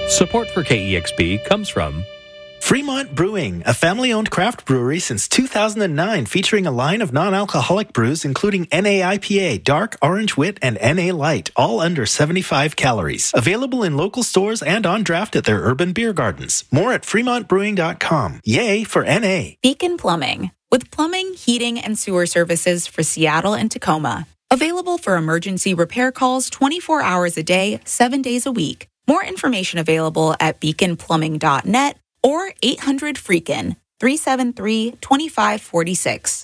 Support for KEXP comes from Fremont Brewing, a family-owned craft brewery since 2009, featuring a line of non-alcoholic brews including NA IPA, Dark, Orange Wit, and NA Light, all under 75 calories. Available in local stores and on draft at their urban beer gardens. More at fremontbrewing.com. Yay for NA. Beacon Plumbing, with plumbing, heating, and sewer services for Seattle and Tacoma. Available for emergency repair calls 24 hours a day, 7 days a week. More information available at beaconplumbing.net or 800-FREAKIN, 373-2546.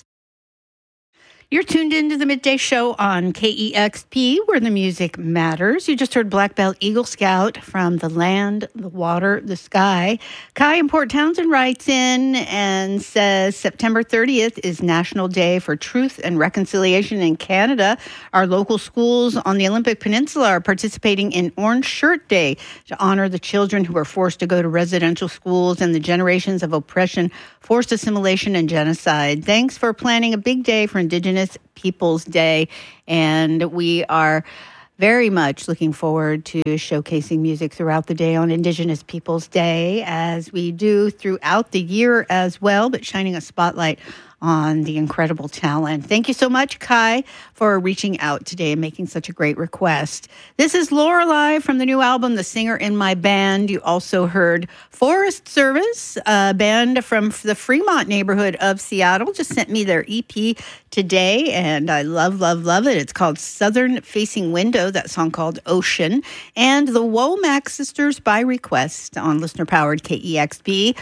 You're tuned into the Midday Show on KEXP, where the music matters. You just heard Black Belt Eagle Scout from The Land, the Water, the Sky. Kai in Port Townsend writes in and says, September 30th is National Day for Truth and Reconciliation in Canada. Our local schools on the Olympic Peninsula are participating in Orange Shirt Day to honor the children who were forced to go to residential schools and the generations of oppression, forced assimilation, and genocide. Thanks for planning a big day for Indigenous Peoples Day, and we are very much looking forward to showcasing music throughout the day on Indigenous Peoples Day, as we do throughout the year as well, but shining a spotlight on the incredible talent. Thank you so much, Kai, for reaching out today and making such a great request. This is Lorelei from the new album, The Singer in My Band. You also heard Forest Service, a band from the Fremont neighborhood of Seattle, just sent me their EP today, and I love, love, love it. It's called Southern Facing Window, that song called Ocean, and the Womack Sisters by request on listener-powered KEXP.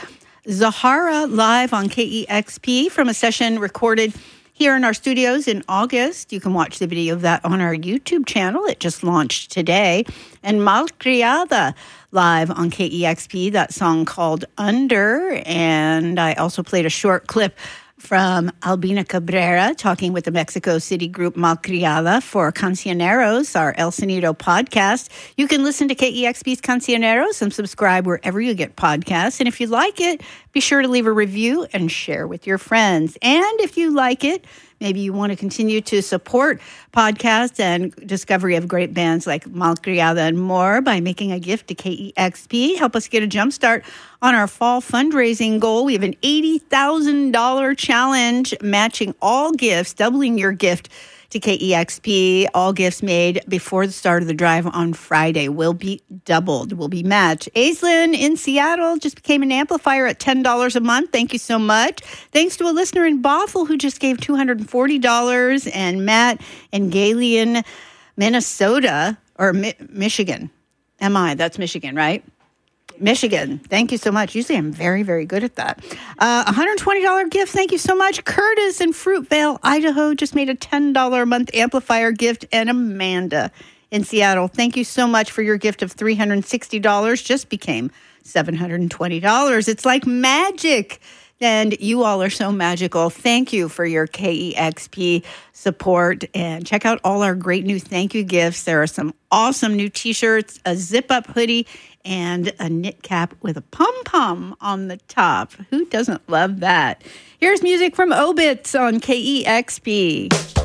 Zahara live on KEXP from a session recorded here in our studios in August. You can watch the video of that on our YouTube channel. It just launched today. And Malcriada live on KEXP, that song called Under. And I also played a short clip from Albina Cabrera talking with the Mexico City group Malcriada for Cancioneros, our El Sonido podcast. You can listen to KEXP's Cancioneros and subscribe wherever you get podcasts. And if you like it, be sure to leave a review and share with your friends. And if you like it, maybe you want to continue to support podcasts and discovery of great bands like Malcriada and more by making a gift to KEXP. Help us get a jump start on our fall fundraising goal. We have an $80,000 challenge matching all gifts, doubling your gift to KEXP. All gifts made before the start of the drive on Friday will be doubled, will be matched. Aislinn in Seattle just became an amplifier at $10 a month. Thank you so much. Thanks to a listener in Bothell who just gave $240, and Matt in Galion, Minnesota, or Michigan. That's Michigan, right? Michigan. Thank you so much. Usually I'm very, very good at that. $120 gift. Thank you so much. Curtis in Fruitvale, Idaho just made a $10 a month amplifier gift. And Amanda in Seattle, thank you so much for your gift of $360. Just became $720. It's like magic. And you all are so magical. Thank you for your KEXP support. And check out all our great new thank you gifts. There are some awesome new t-shirts, a zip-up hoodie, and a knit cap with a pom-pom on the top. Who doesn't love that? Here's music from Obits on KEXP.